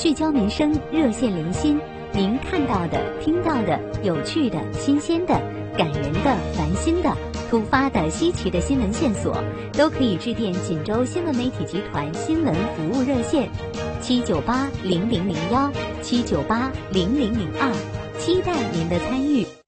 聚焦民生，热线连心。您看到的、听到的、有趣的、新鲜的、感人的、烦心的、突发的、稀奇的新闻线索，都可以致电锦州新闻媒体集团新闻服务热线7980001、7980002，期待您的参与。